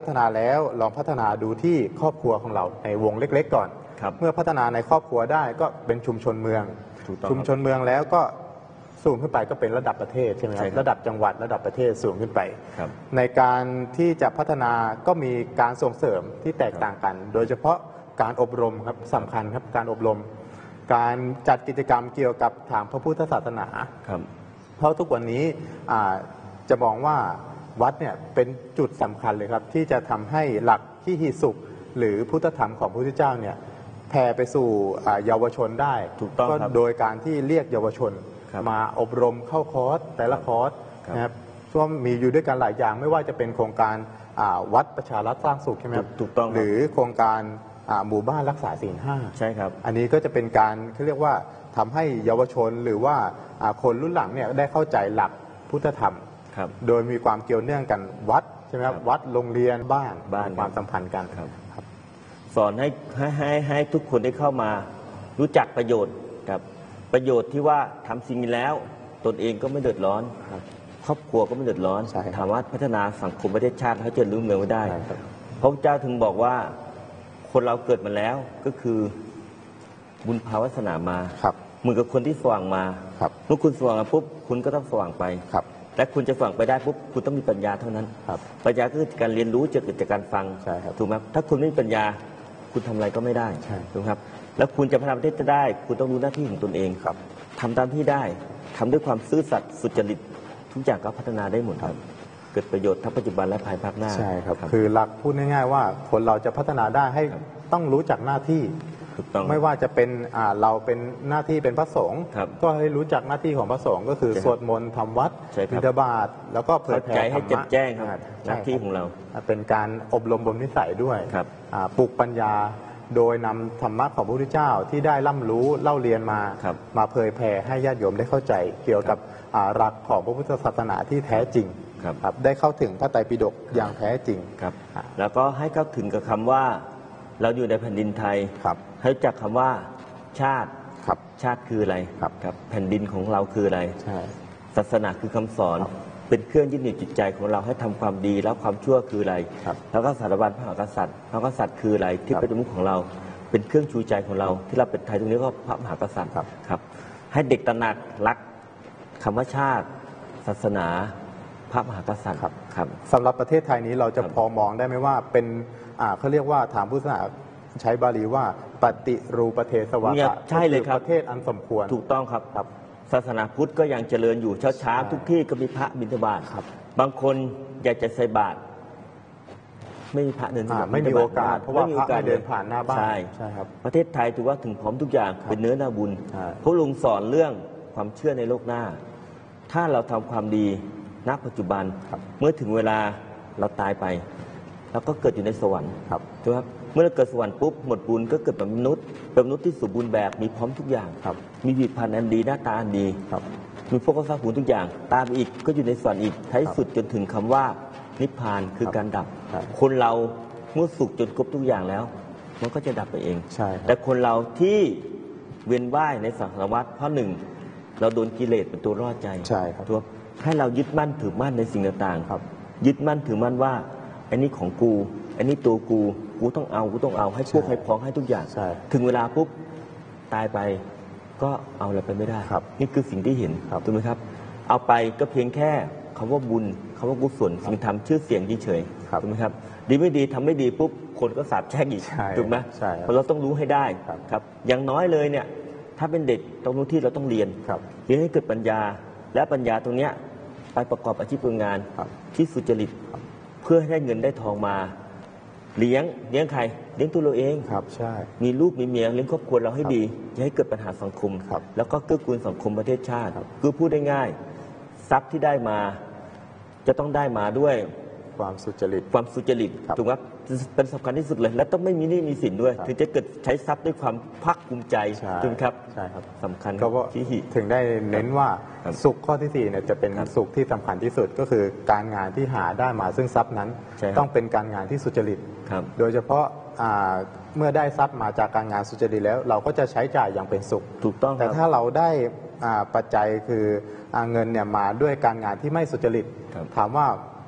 พัฒนาแล้วลองพัฒนาดูที่ครอบครัวของเราในวงเล็กๆก่อนเมื่อพัฒนาในครอบครัวได้ก็เป็นชุมชนเมืองชุมชนเมืองแล้วก็สูงขึ้นไปก็เป็นระดับประเทศใช่ไหมครับระดับจังหวัดระดับประเทศสูงขึ้นไปในการที่จะพัฒนาก็มีการส่งเสริมที่แตกต่างกันโดยเฉพาะการอบรมครับสำคัญครับการอบรมการจัดกิจกรรมเกี่ยวกับทางพระพุทธศาสนาเพราะทุกวันนี้จะมองว่าวัดเนี่ยเป็นจุดสำคัญเลยครับที่จะทำให้หลักที่หิสุขหรือพุทธธรรมของพระพุทธเจ้าเนี่ยแผ่ไปสู่เยาวชนได้ก็โดยการที่เรียกเยาวชนมาอบรมเข้าคอร์สแต่ละคอร์สนะครับช่วงมีอยู่ด้วยกันหลายอย่างไม่ว่าจะเป็นโครงการวัดประชารัฐสร้างสุขใช่ไหมครับหรือโครงการหมู่บ้านรักษาศีล 5ใช่ครับอันนี้ก็จะเป็นการเขาเรียกว่าทำให้เยาวชนหรือว่าคนรุ่นหลังเนี่ยได้เข้าใจหลักพุทธธรรมโดยมีความเกี่ยวเนื่องกันวัดใช่ไหมครับวัดโรงเรียนบ้านความสัมพันธ์กันสอนให้ทุกคนได้เข้ามารู้จักประโยชน์ครับประโยชน์ที่ว่าทำสิ่งนี้แล้วตนเองก็ไม่เดือดร้อนครอบครัวก็ไม่เดือดร้อนถามว่าพัฒนาสังคมประเทศชาติให้เจริญรุ่งเรืองไม่ได้พระพุทธเจ้าถึงบอกว่าคนเราเกิดมาแล้วก็คือบุญภาวาสนามาเหมือนกับคนที่สว่างมาเมื่อคุณสว่างปุ๊บคุณก็ต้องสว่างไปและคุณจะสว่างไปได้ปุ๊บคุณต้องมีปัญญาเท่านั้นปัญญาก็คือการเรียนรู้จากการฟังถูกไหมถ้าคุณไม่มีปัญญาคุณทำอะไรก็ไม่ได้ถูกครับแล้วคุณจะพัฒนาประเทศจะได้คุณต้องรู้หน้าที่ของตนเองทำตามที่ได้ทำด้วยความซื่อสัตย์สุจริตทุกอย่างก็พัฒนาได้หมดครับเกิดประโยชน์ทั้งปัจจุบันและภายภาคหน้าใช่ครับคือหลักพูดง่ายๆว่าคนเราจะพัฒนาได้ให้ต้องรู้จักหน้าที่ไม่ว่าจะเป็นเราเป็นหน้าที่เป็นพระสงฆ์ก็ให้รู้จักหน้าที่ของพระสงฆ์ก็คือสวดมนต์ทำวัดบิณฑบาตแล้วก็เผยแผ่ธรรมะแจ้งหน้าที่ของเราเป็นการอบรมบ่มนิสัยด้วยปลูกปัญญาโดยนำธรรมะของพระพุทธเจ้าที่ได้ร่ำรู้เล่าเรียนมาเผยแผ่ให้ญาติโยมได้เข้าใจเกี่ยวกับหลักของพระพุทธศาสนาที่แท้จริงได้เข้าถึงพระไตรปิฎกอย่างแท้จริงแล้วก็ให้เข้าถึงกับคำว่าเราอยู่ในแผ่นดินไทยให้รู้จักคำว่าชาติชาติคืออะไรแผ่นดินของเราคืออะไรศาสนาคือคำสอนเป็นเครื่องยึดเหนี่ยวจิตใจของเราให้ทำความดีแล้วความชั่วคืออะไรแล้วก็สารวัตรพระมหากษัตริย์พระมหากษัตริย์คืออะไรที่เป็นมุขของเราเป็นเครื่องชูใจของเราที่เราเป็นไทยตรงนี้ก็พระมหากษัตริย์ครับให้เด็กตระหนักรักคำว่าชาติศาสนาพระมหากษัตริย์ครับสำหรับประเทศไทยนี้เราจะพอมองได้ไหมว่าเป็นเขาเรียกว่าถามพุทธศาสนาใช้บาลีว่าปฏิรูปประเทศวะใช่เลยครับประเทศอันสมควรถูกต้องครับศาสนาพุทธก็ยังเจริญอยู่เช้าทุกที่ก็มีพระบิณฑบาตบางคนอยากจะใส่บาตรไม่มีพระเดินไม่มีโอกาสเพราะว่าพระเดินผ่านหน้าบ้านใช่ครับประเทศไทยถือว่าถึงพร้อมทุกอย่างเป็นเนื้อนาบุญพระลุงสอนเรื่องความเชื่อในโลกหน้าถ้าเราทำความดีณปัจจุบันเมื่อถึงเวลาเราตายไปเราก็เกิดอยู่ในสวรรค์ถูกไหมเมื่อเราเกิดสวรรค์ปุ๊บหมดบุญก็เกิดเป็นมนุษย์เป็นมนุษย์ที่สมบูรณ์แบบมีพร้อมทุกอย่างมีผิวพรรณอันดีหน้าตาอันดีมีพวกข้อสร้างหูทุกอย่างตามอีกก็อยู่ในสวรรค์อีกท้ายสุดจนถึงคำว่านิพพานคือการดับคนเราเมื่อสุขจนครบทุกอย่างแล้วมันก็จะดับไปเองแต่คนเราที่เวียนว่ายในสังสารวัฏเพราะหนึ่งเราโดนกิเลสเป็นตัวล่อใจตัวให้เรายึดมั่นถือมั่นในสิ่งต่างๆยึดมั่นถือมั่นว่าอันนี้ของกูอันนี้ตัวกูต้องเอาให้พวกให้พ้องให้ทุกอย่างถึงเวลาปุ๊บตายไปก็เอาอะไรไปไม่ได้นี่คือสิ่งที่เห็นถูกไหมครับเอาไปก็เพียงแค่คำว่าบุญคำว่ากุศลสิ่งทำชื่อเสียงเฉยถูกไหมครับดีไม่ดีทำไม่ดีปุ๊บคนก็สาปแช่งอีกถูกไหมเพราะเราต้องรู้ให้ได้ครับอย่างน้อยเลยเนี่ยถ้าเป็นเด็กตรงนู้นที่เราต้องเรียนให้เกิดปัญญาและปัญญาตรงเนี้ยไปประกอบอาชีพการงานที่สุจริตเพื่อให้ได้เงินได้ทองมาเลี้ยงใครเลี้ยงตัวเราเองใช่มีลูกมีเมียเลี้ยงครอบครัวเราให้ดีอย่าให้เกิดปัญหาสังคมแล้วก็เกื้อกูลสังคมประเทศชาติคือพูดได้ง่ายทรัพย์ที่ได้มาจะต้องได้มาด้วยความสุจริตถูกไหมเป็นสำคัญที่สุดเลยและต้องไม่มีหนี้มีสินด้วยถึงจะเกิดใช้ทรัพย์ด้วยความภาคภูมิใจถูกครับใช่ครับสำคัญที่ถึงได้เน้นว่าสุขข้อที่4เนี่ยจะเป็นสุขที่สำคัญที่สุดก็คือการงานที่หาได้มาซึ่งทรัพย์นั้นต้องเป็นการงานที่สุจริตโดยเฉพาะเมื่อได้ทรัพย์มาจากการงานสุจริตแล้วเราก็จะใช้จ่ายอย่างเป็นสุขถูกต้องแต่ถ้าเราได้ปัจจัยคือเงินเนี่ยมาด้วยการงานที่ไม่สุจริตถามว่า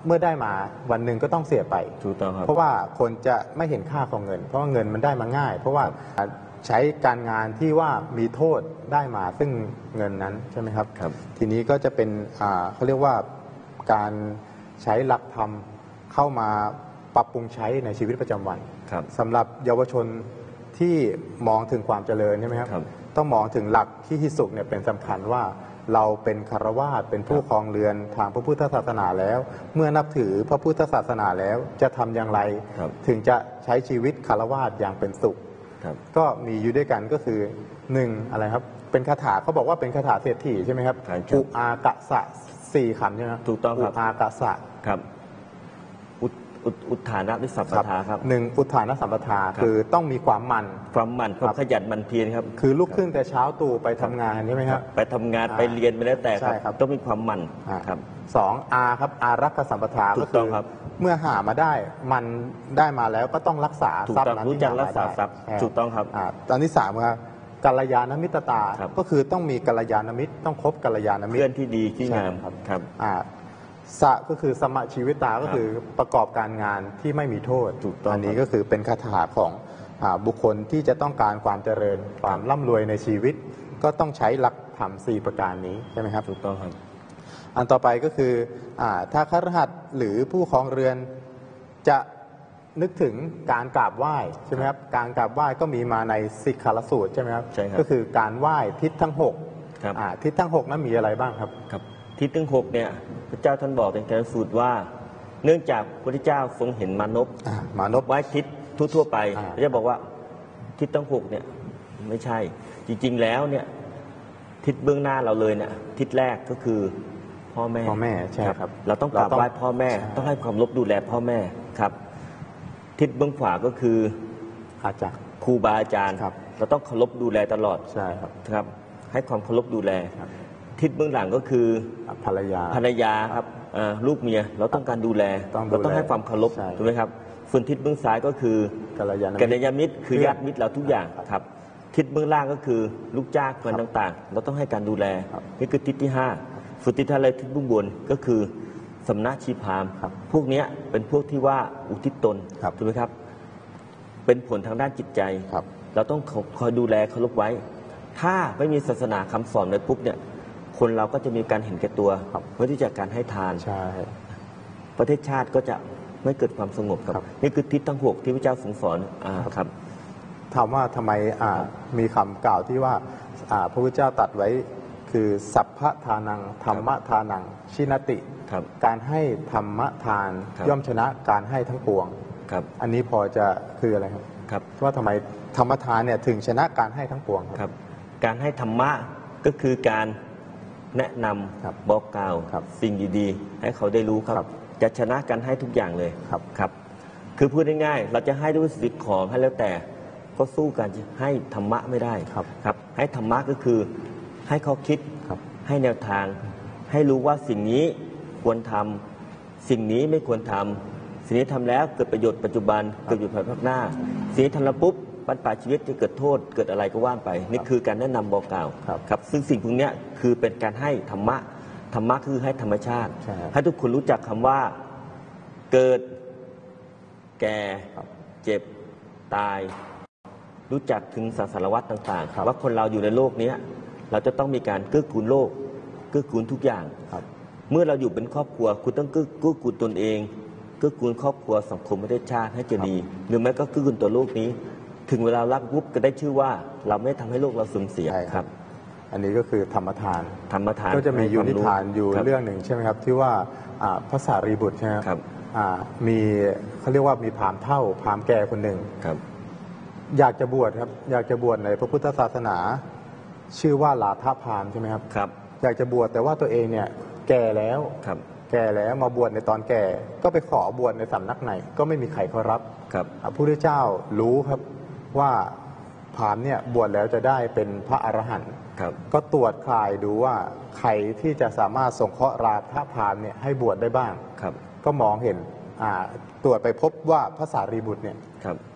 เมื่อได้มาวันหนึ่งก็ต้องเสียไปถูกต้องครับเพราะว่าคนจะไม่เห็นค่าของเงิน เพราะว่าเงินมันได้มาง่าย เพราะว่าใช้การงานที่ว่ามีโทษได้มาซึ่งเงินนั้นใช่ไหมครับครับทีนี้ก็จะเป็นเขาเรียกว่าการใช้หลักธรรมเข้ามาปรับปรุงใช้ในชีวิตประจำวันครับสำหรับเยาวชนที่มองถึงความเจริญใช่ไหมครับครับต้องมองถึงหลักที่หิสุเนี่ยเป็นสำคัญว่าเราเป็นคารวาสเป็นผู้ครองเรือนทางพระพุทธศาสนาแล้ว เมื่อนับถือพระพุทธศาสนาแล้วจะทำอย่างไรครับถึงจะใช้ชีวิตคารวาสอย่างเป็นสุขครับก็มีอยู่ด้วยกันก็คือหนึ่งอะไรครับเป็นคาถาเขาบอกว่าเป็นคาถาเศรษฐีใช่ไหมครับใช่ครับอุอากะสะสี่คำใช่ไหมครับถูกต้องครับอุอากะสะครับอุทานะวิสัมปทาครับหนึ่งอุทานสัมปทาครับคือต้องมีความมันความหมั่นความขยันหมั่นเพียรครับคือลุกขึ้นแต่เช้าตู่ไปทำงานใช่ไหมครับไปทำงานไปเรียนไปแล้วแต่ใช่ครับต้องมีความหมั่น ครับสองอาครับอารักขสัมปทาถูก็กคืต้องครับเมื่อหามาได้มันได้มาแล้วก็ต้องรักษาถูกทรัพต้องย์นั้นรู้ที่จักหรักษาได้ทรัพย์ใช่ถูกต้องครับตอนที่สามครับกัลยาณมิตรตาครับก็คือต้องมีกัลยาณมิตรต้องคบกัลยาณมิตเพื่อรนที่ดีที่งามใช่ครับครับสะก็คือสมะชีวิตาก็คือประกอบการงานที่ไม่มีโทษถูกต้องอันนี้ครับก็คือเป็นคาถาของบุคคลที่จะต้องการความเจริญความร่ำรวยในชีวิต ก็ต้องใช้หลักธรรม4ประการนี้ใช่ไหมครับถูกต้องครับอันต่อไปก็คือถ้าคฤหัสถ์หรือผู้ครองเรือนจะนึกถึงการกราบไหว้ใช่ไหมครับการกราบไหว้ก็มีมาในสิกขารสูตรใช่ไหมครับใช่ครับก็คือการไหว้ทิศทั้งครับ 6ทิศทั้ง 6 นั้นมีอะไรบ้างครับครับทิศทั้งหกเนี่ยพระเจ้าท่านบอกในการสูตรว่า เนื่องจากพระพุทธเจ้าทรงเห็นมานพมานพไว้ทิศทั่วๆไปอ่าพระเจ้าบอกว่าทิศทั้งหกเนี่ยไม่ใช่ จริงๆแล้วเนี่ยทิศเบื้องหน้าเราเลยเนี่ยทิศแรกก็คือพ่อแม่พ่อแม่ใช่ครับเราต้องกราบไหว้พ่อแม่ใช่ต้องให้ความเคารพดูแลพ่อแม่ครับ ทิศเบื้องขวาก็คืออาจารย์ครูบาอาจารย์ครับเราต้องเคารพดูแลตลอดใช่ครับครับ ให้ความเคารพดูแลครับทิศเบื้องหลังก็คือภรรยาภรรยาครับลูกเมียเราต้องการดูแลต้องดูแลเราต้องให้ความเคารพใช่ถูกไหมครับส่วนทิศเบื้องซ้ายก็คือกัลยาณกัลมิตรยาณมิตรคือญาติมิตรเราทุกอย่างครับ ทิศเบื้องล่างก็คือลูกจ้างคนต่างๆ เราต้องให้การดูแลครับนี่คือทิศที่5ส่วนทิศอะไรทิศเบื้องบนก็คือสำนักชีพราหมณ์ครับพวกเนี้ยเป็นพวกที่ว่าอุทิศตนครับถูกไหมครับ เป็นผลทางด้านจิตใจครับเราต้องคอยดูแลเคารพไว้ ถ้าไม่มีศาสนาคำสอนเลยปุ๊บเนี่ย คนเราก็จะมีการเห็นแก่ตัวครับเพื่อที่จะการให้ทานใช่ประเทศชาติก็จะไม่เกิดความสงบครับครับนี่คือทิศทั้งหกที่พระเจ้าทรงสอนครับถามว่าทำไมมีคำกล่าวที่ว่าพระพุทธเจ้าตรัสไว้คือสัพพะทานังธรรมทานังชินติครับการให้ธรรมทานครับย่อมชนะการให้ทั้งปวงครับอันนี้พอจะคืออะไรครับครับว่าทำไมธรรมทานเนี่ยถึงชนะการให้ทั้งปวงครับครับ การให้ธรรมะก็คือการแนะนครับำบอกกล่าวครับสิ่งดีๆ ให้เขาได้รู้คครัรับ บ จะชนะการให้ทุกอย่างเลยครับครับ คือพูดง่ายๆเราจะให้ด้วยสิ่งของให้แล้วแต่ก็สู้การจะให้ธรรมะไม่ได้ครับครับ ให้ธรรมะก็คือให้เขาคิดครับให้แนวทาง ให้รู้ว่าสิ่งนี้ควรทำสิ่งนี้ไม่ควรทำสิ่งนี้ทำแล้วเกิดประโยชน์ปัจจุบันเกิดประโยชน์ภายภาคหน้า สิ่งนี้ทำแล้วปุ๊บบรรปลายชีวิตจะเกิดโทษเกิดอะไรก็ว่านไป นี่คือการแนะนำบอกกล่าวครับครับซึ่งสิ่งพวกเนี้ยคือเป็นการให้ธรรมะธรรมะคือให้ธรรมชาติใช่ครับให้ทุกคนรู้จักคำว่าเกิดแก่ครับเจ็บตาย รู้จักถึงสังสารวัฏต่างครับๆว่าคนเราอยู่ในโลกนี้เราจะต้องมีการเกื้อกูลโลกเกื้อกูลทุกอย่างครับเมื่อเราอยู่เป็นครอบครัวคุณต้องเกื้อกูลตนเองเกื้อกูลครอบครัวสังคมประเทศชาติให้เจริญหรือแม้ก็เกื้อกูลตัวโลกนี้ ถึงเวลารับปุ๊บก็ได้ชื่อว่าเราไม่ทำให้โลกเราเสื่อมเสียใช่คครัรับ บอันนี้ก็คือธรรมทานธรรมทานก็จะมีให้ยูควานิรู้ทานอยู่ครับเรื่องหนึ่งใช่ไหมครับที่ว่าพระสารีบุตรใช่ไหมครับมีเขาเรียกว่ามีพราหมณ์เท่าพราหมณ์แก่คนหนึ่งครับอยากจะบวชครับอยากจะบวชในพระพุทธศาสนา ชื่อว่าลาทพราหมณ์ใช่ไหมครับครับอยากจะบวชแต่ว่าตัวเองเนี่ยแก่แล้วครับแก่แล้วมาบวชในตอนแก่ ก็ไปขอบวชในสำนักไหน ก็ไม่มีใครเขารับครับพระพุทธเจ้ารู้ครับว่าพราหมณ์เนี่ยบวชแล้วจะได้เป็นพระอรหันต์ครับก็ตรวจคลายดูว่าใครที่จะสามารถสงเคราะห์ราธพราหมณ์เนี่ยให้บวชได้บ้างครับก็มองเห็นตรวจไปพบว่าพระสารีบุตรเนี่ยครับ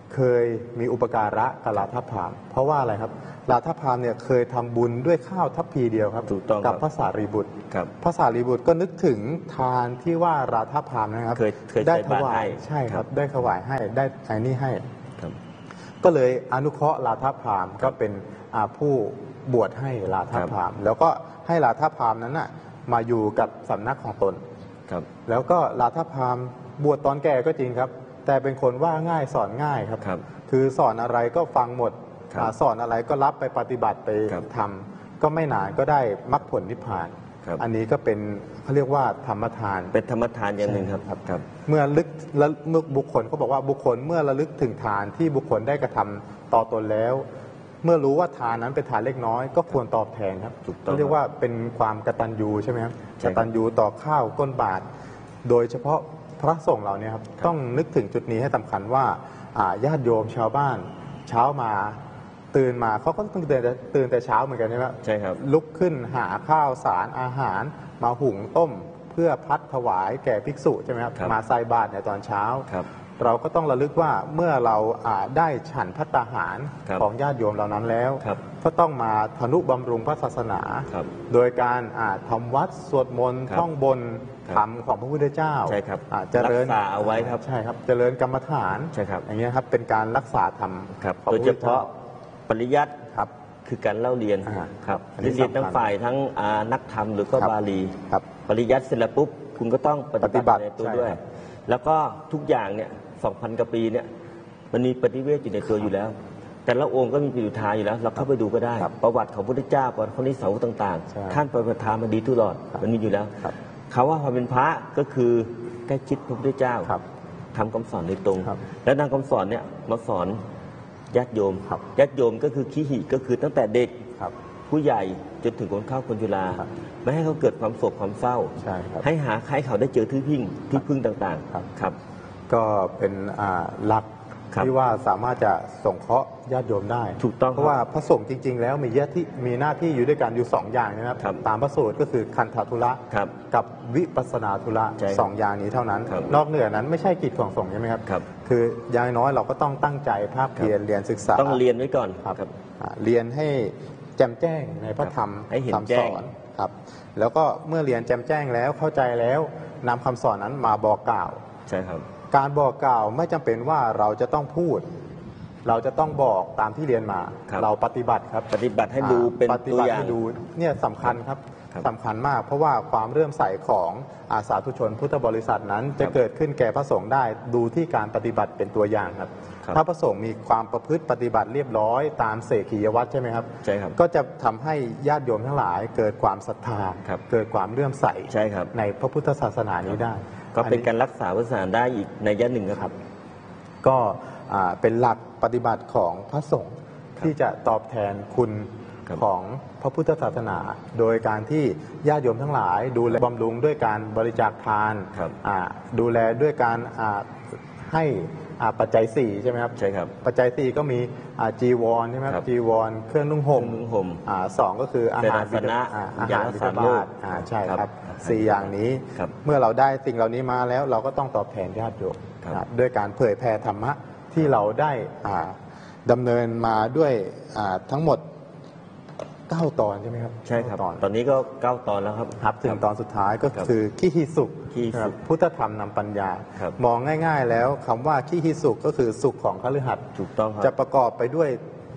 เคยมีอุปการะกับลาทพราหมณ์เพราะว่าอะไรครับลาทพราหมณ์เนี่ยเคยทำบุญด้วยข้าวทัพพีเดียวครับกับพระสารีบุตรพระสารีบุตรก็นึกถึงทานที่ว่าลาทพราหมณ์นะครับได้ถวายใช่ครับได้ถวายให้ได้ไอ้นี่ให้ก็เลยอนุเคราะห์ลาทพราหมณ์ก็เป็นผู้บวชให้ลาทพราหมณ์แล้วก็ให้ลาทพราหมณ์นั้นน่ะมาอยู่กับสำนักของตนแล้วก็ลาทพราหมณ์บวชตอนแก่ก็จริงครับแต่เป็นคนว่าง่ายสอนง่ายครับคือสอนอะไรก็ฟังหมดสอนอะไรก็รับไปปฏิบัติไปทำก็ไม่นานก็ได้มรรคผลนิพพานอันนี้ก็เป็นเขาเรียกว่าธรรมทานเป็นธรรมทานอย่างหนึ่งครับเมื่อบุคคลเขาบอกว่าบุคคลเมื่อระลึกถึงทานที่บุคคลได้กระทำต่อตนแล้วเมื่อรู้ว่าทานนั้นเป็นทานเล็กน้อยก็ควรตอบแทนครับเรียกว่าเป็นความกตัญญูใช่ไหมครับกตัญญูต่อข้าวก้นบาทโดยเฉพาะพระสงฆ์เราเนี่ยครับต้องนึกถึงจุดนี้ให้สำคัญว่าญาติโยมชาวบ้านเช้ามาตื่นมาเขาก็ต้องตื่นแต่เช้าเหมือนกันใช่ไหมใช่ครับลุกขึ้นหาข้าวสารอาหารมาหุงต้มเพื่อพัดถวายแก่ภิกษุใช่ไหมครับมาใส่บาตรในตอนเช้าเราก็ต้องระลึกว่าเมื่อเราได้ฉันภัตตาหารของญาติโยมเหล่านั้นแล้วก็ต้องมาทนุบำรุงพระศาสนาโดยการทำวัดสวดมนต์ท่องบนธรรมของพระพุทธเจ้าเจริญรักษาเอาไว้ครับใช่ครับเจริญกรรมฐานอย่างนี้ครับเป็นการรักษาธรรมโดยเฉพาะปริยัติคือการเล่าเรียนครับเรียนทั้งฝ่ายทั้งนักธรรมหรือก็บาลีปริยัติเสร็จแล้วปุ๊บคุณก็ต้องปฏิบัติในตัวด้วยแล้วก็ทุกอย่างเนี่ย 2,000 กว่าปีเนี่ยมันมีปฏิเวทอยู่ในตัวอยู่แล้วแต่ละองค์ก็มีปิฎกอยู่แล้วเราเข้าไปดูก็ได้ประวัติของพระพุทธเจ้าประวัติของนิสาวกต่างๆท่านปฏิปทามันดีทุลอดมันมีอยู่แล้วเขาว่าความเป็นพระก็คือใกล้ชิดพระพุทธเจ้าทำคำสอนโดยตรงและนำคำสอนเนี่ยมาสอนญาติโยมก็คือขีหิก็คือตั้งแต่เด็กผู้ใหญ่จนถึงคนเข้าคนจุฬาไม่ให้เขาเกิดความโศกความเศร้าให้หาใครเขาได้เจอที่พึ่งต่างๆครับก็เป็นหลักที่ว่าสามารถจะส่งเคราะห์ญาติโยมได้ถูกต้องเพราะว่าพระสงฆ์จริงๆแล้วมีหน้าที่อยู่ด้วยกันอยู่2อย่างนะครับตามพระสูตรก็คือคันธทุระกับวิปัสสนาธุระ2อย่างนี้เท่านั้นนอกเหนือนั้นไม่ใช่กิจของสงฆ์ใช่ไหมครับคืออย่างน้อยเราก็ต้องตั้งใจภาคเพียรเรียนศึกษาต้องเรียนไว้ก่อนเรียนให้แจ่มแจ้งในพระธรรมคำสอนครับแล้วก็เมื่อเรียนแจ่มแจ้งแล้วเข้าใจแล้วนำคำสอนนั้นมาบอกกล่าวใช่ครับการบอกกล่าวไม่จำเป็นว่าเราจะต้องพูดเราจะต้องบอกตามที่เรียนมาเราปฏิบัติครับปฏิบัติให้ดูเป็นตัวอย่างให้ดูเนี่ยสำคัญครับสำคัญมากเพราะว่าความเลื่อมใสของสาธุชนพุทธบริษัทนั้นจะเกิดขึ้นแก่พระสงฆ์ได้ดูที่การปฏิบัติเป็นตัวอย่างครับถ้าพระสงฆ์มีความประพฤติปฏิบัติเรียบร้อยตามเสขียวัตรใช่ไหมครับใช่ครับก็จะทำให้ญาติโยมทั้งหลายเกิดความศรัทธาเกิดความเลื่อมใสในพระพุทธศาสนานี้ได้ก็เป็นการรักษาพุทธศาสนาได้อีกในย่าหนึ่งครับก็เป็นหลักปฏิบัติของพระสงฆ์ที่จะตอบแทนคุณของพระพุทธศาสนาโดยการที่ญาติโยมทั้งหลายดูแลบำรุงด้วยการบริจาคทานดูแลด้วยการให้ปัจจัย4ใช่ไหมครับใช่ครับปัจจัย4ก็มีจีวรใช่ไหมครับจีวรเครื่องนุ่งห่ม2ก็คืออาหารบิณฑบาตใช่ครับ4อย่างนี้เมื่อเราได้สิ่งเหล่านี้มาแล้วเราก็ต้องตอบแทนญาติโยมด้วยการเผยแผ่ธรรมะที่เราได้ดำเนินมาด้วยทั้งหมด9 ตอนใช่ไหมครับใช่ครับตอนนี้ก็9 ตอนแล้วครับถึงตอนสุดท้ายก็คือขี้หิสุขพุทธธรรมนำปัญญา มองง่ายๆแล้วคำว่าขี้หิสุขก็คือสุขของคฤหัสถ์ถูกต้องจะประกอบไปด้วย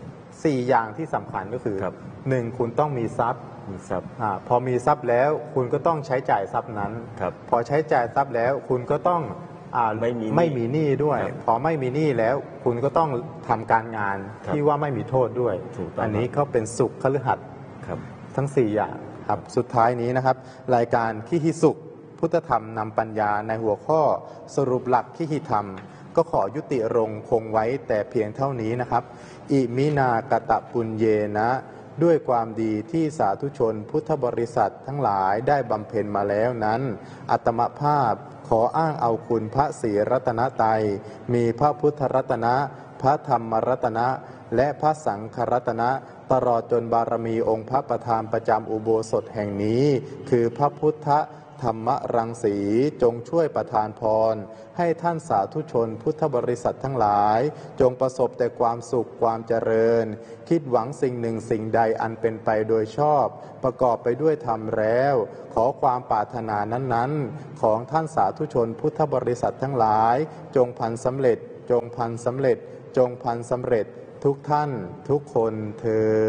4อย่างที่สำคัญก็คือ1คุณต้องมีทรัพย์พอมีทรัพย์แล้วคุณก็ต้องใช้จ่ายทรัพย์นั้นพอใช้จ่ายทรัพย์แล้วคุณก็ต้องไม่มีหนี้ด้วยพอไม่มีหนี้แล้วคุณก็ต้องทำการงานที่ว่าไม่มีโทษด้วยอันนี้ก็เป็นสุขคฤหัสถ์ทั้ง4อย่างครับสุดท้ายนี้นะครับรายการขี้หิสุขพุทธธรรมนำปัญญาในหัวข้อสรุปหลักขี้หิธรรมก็ขอยุติรงคงไว้แต่เพียงเท่านี้นะครับอิมินากตะปุญเยนะด้วยความดีที่สาธุชนพุทธบริษัททั้งหลายได้บำเพ็ญมาแล้วนั้นอัตมภาพขออ้างเอาคุณพระศรีรัตนตรัยมีพระพุทธรัตนะพระธรรมรัตนะและพระสังฆรัตนะตลอดจนบารมีองค์พระประธานประจำอุโบสถแห่งนี้คือพระพุทธธรรมรังสีจงช่วยประทานพรให้ท่านสาธุชนพุทธบริษัททั้งหลายจงประสบแต่ความสุขความเจริญคิดหวังสิ่งหนึ่งสิ่งใดอันเป็นไปโดยชอบประกอบไปด้วยธรรมแล้วขอความปรารถนานั้นๆของท่านสาธุชนพุทธบริษัททั้งหลายจงพันสำเร็จจงพันสำเร็จจงพันสำเร็จทุกท่านทุกคนเทอญ